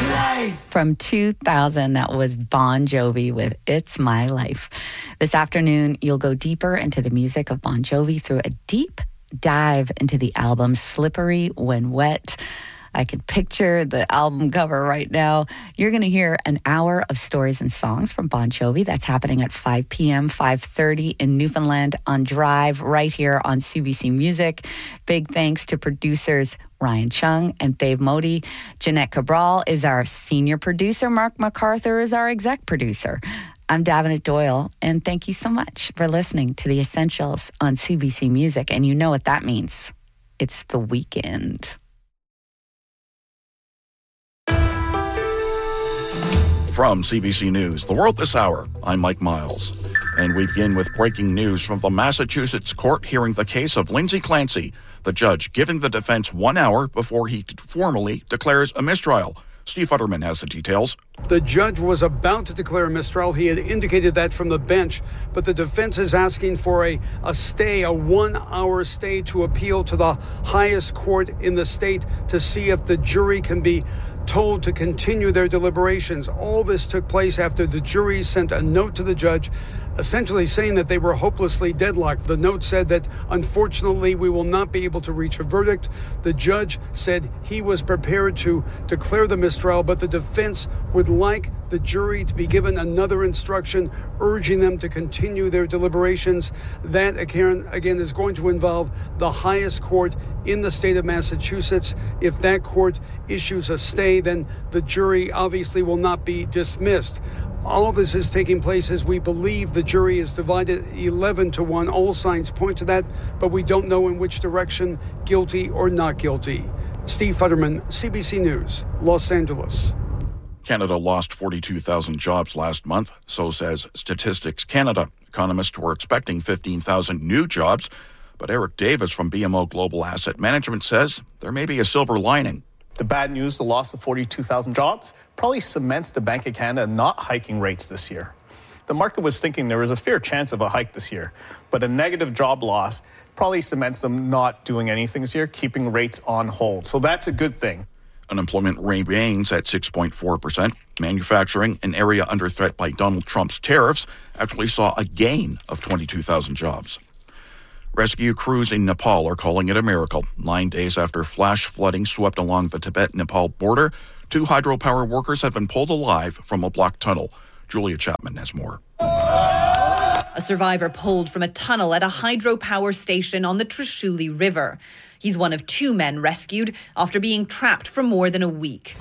Life. From 2000, that was Bon Jovi with It's My Life. This afternoon, you'll go deeper into the music of Bon Jovi through a deep dive into the album Slippery When Wet. I can picture the album cover right now. You're going to hear an hour of stories and songs from Bon Jovi. That's happening at 5 p.m., 5:30 in Newfoundland on Drive, right here on CBC Music. Big thanks to producers Ryan Chung and Dave Modi. Jeanette Cabral is our senior producer. Mark MacArthur is our exec producer. I'm Davenant Doyle, and thank you so much for listening to The Essentials on CBC Music. And you know what that means. It's the weekend. From CBC News, The World This Hour, I'm Mike Miles. And we begin with breaking news from the Massachusetts court hearing the case of Lindsay Clancy, the judge giving the defense 1 hour before he formally declares a mistrial. Steve Futterman has the details. The judge was about to declare a mistrial. He had indicated that from the bench, but the defense is asking for a stay, a 1 hour stay to appeal to the highest court in the state to see if the jury can be told to continue their deliberations. All this took place after the jury sent a note to the judge essentially saying that they were hopelessly deadlocked. The note said that, unfortunately, we will not be able to reach a verdict. The judge said he was prepared to declare the mistrial, but the defense would like the jury to be given another instruction urging them to continue their deliberations. That, again, is going to involve the highest court in the state of Massachusetts. If that court issues a stay, then the jury obviously will not be dismissed. All of this is taking place as we believe the jury is divided 11-1. All signs point to that, but we don't know in which direction, guilty or not guilty. Steve Futterman, CBC News, Los Angeles. Canada lost 42,000 jobs last month, so says Statistics Canada. Economists were expecting 15,000 new jobs, but Eric Davis from BMO Global Asset Management says there may be a silver lining. The bad news, the loss of 42,000 jobs, probably cements the Bank of Canada not hiking rates this year. The market was thinking there was a fair chance of a hike this year, but a negative job loss probably cements them not doing anything this year, keeping rates on hold. So that's a good thing. Unemployment remains at 6.4%. Manufacturing, an area under threat by Donald Trump's tariffs, actually saw a gain of 22,000 jobs. Rescue crews in Nepal are calling it a miracle. 9 days after flash flooding swept along the Tibet-Nepal border, 2 hydropower workers have been pulled alive from a blocked tunnel. Julia Chapman has more. A survivor pulled from a tunnel at a hydropower station on the Trishuli River. He's one of 2 men rescued after being trapped for more than a week.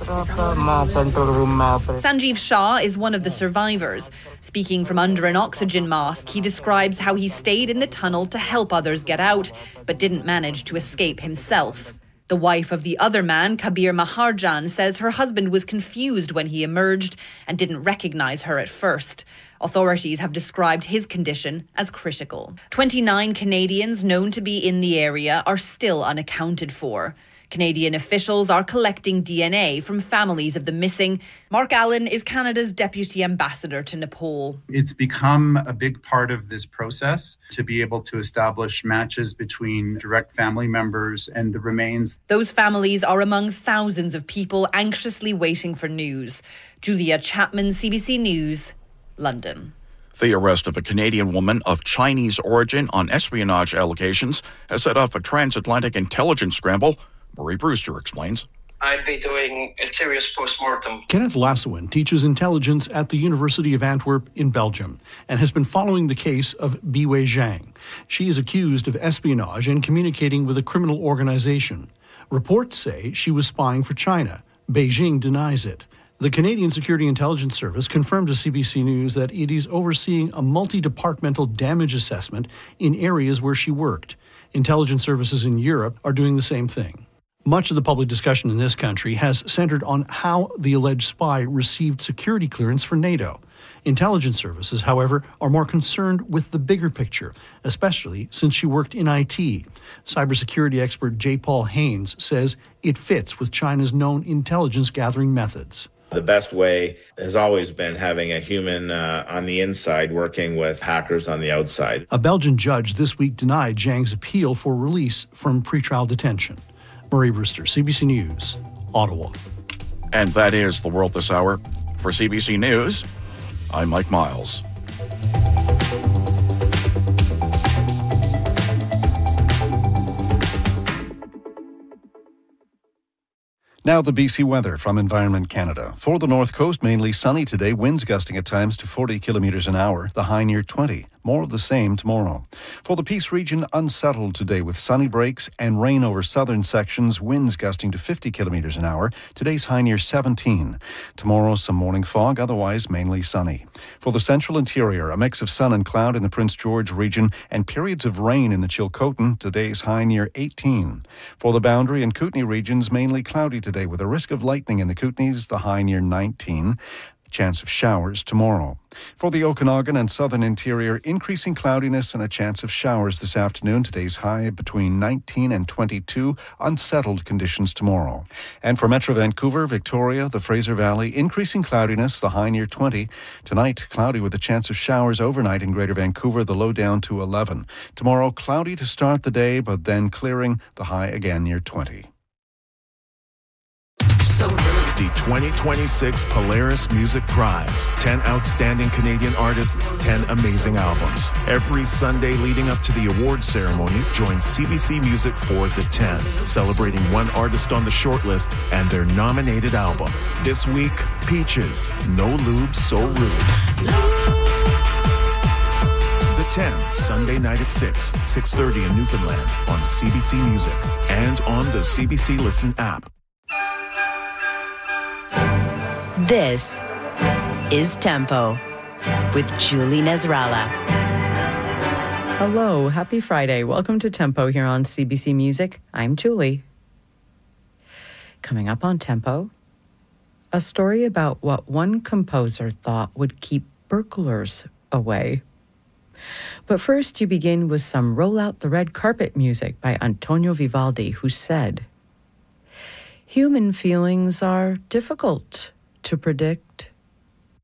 Sanjeev Shah is one of the survivors. Speaking from under an oxygen mask, he describes how he stayed in the tunnel to help others get out, but didn't manage to escape himself. The wife of the other man, Kabir Maharjan, says her husband was confused when he emerged and didn't recognize her at first. Authorities have described his condition as critical. 29 Canadians known to be in the area are still unaccounted for. Canadian officials are collecting DNA from families of the missing. Mark Allen is Canada's deputy ambassador to Nepal. It's become a big part of this process to be able to establish matches between direct family members and the remains. Those families are among thousands of people anxiously waiting for news. Julia Chapman, CBC News, London. The arrest of a Canadian woman of Chinese origin on espionage allegations has set off a transatlantic intelligence scramble. Murray Brewster explains. I'd be doing a serious post-mortem. Kenneth Lassouin teaches intelligence at the University of Antwerp in Belgium and has been following the case of Biwei Zhang. She is accused of espionage and communicating with a criminal organization. Reports say she was spying for China. Beijing denies it. The Canadian Security Intelligence Service confirmed to CBC News that it is overseeing a multi-departmental damage assessment in areas where she worked. Intelligence services in Europe are doing the same thing. Much of the public discussion in this country has centered on how the alleged spy received security clearance for NATO. Intelligence services, however, are more concerned with the bigger picture, especially since she worked in IT. Cybersecurity expert J. Paul Haynes says it fits with China's known intelligence gathering methods. The best way has always been having a human on the inside working with hackers on the outside. A Belgian judge this week denied Zhang's appeal for release from pretrial detention. Murray Brewster, CBC News, Ottawa. And that is The World This Hour. For CBC News, I'm Mike Miles. Now the BC weather from Environment Canada. For the North Coast, mainly sunny today, winds gusting at times to 40 kilometres an hour, the high near 20. More of the same tomorrow. For the Peace region, unsettled today with sunny breaks and rain over southern sections, winds gusting to 50 kilometres an hour. Today's high near 17. Tomorrow, some morning fog, otherwise mainly sunny. For the central interior, a mix of sun and cloud in the Prince George region and periods of rain in the Chilcotin. Today's high near 18. For the Boundary and Kootenay regions, mainly cloudy today with a risk of lightning in the Kootenays, the high near 19. Chance of showers tomorrow. For the Okanagan and southern interior, increasing cloudiness and a chance of showers this afternoon. Today's high between 19 and 22. Unsettled conditions tomorrow. And for Metro Vancouver, Victoria, the Fraser Valley, increasing cloudiness, the high near 20. Tonight, cloudy with a chance of showers overnight in Greater Vancouver, the low down to 11. Tomorrow, cloudy to start the day, but then clearing, the high again near 20. The 2026 Polaris Music Prize. 10 outstanding Canadian artists, 10 amazing albums. Every Sunday leading up to the award ceremony, join CBC Music for The 10, celebrating one artist on the shortlist and their nominated album. This week, Peaches, No Lube, So Rude. The 10, Sunday night at 6:30 in Newfoundland on CBC Music and on the CBC Listen app. This is Tempo with Julie Nasrallah. Hello, happy Friday. Welcome to Tempo here on CBC Music. I'm Julie. Coming up on Tempo, a story about what one composer thought would keep burglars away. But first, you begin with some Roll Out the Red Carpet music by Antonio Vivaldi, who said, "Human feelings are difficult to predict.